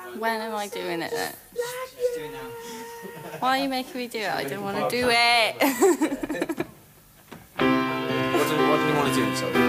When am I doing it then? Just do it now. Why are you making me do it? I don't want to do it. What do you want to do? So?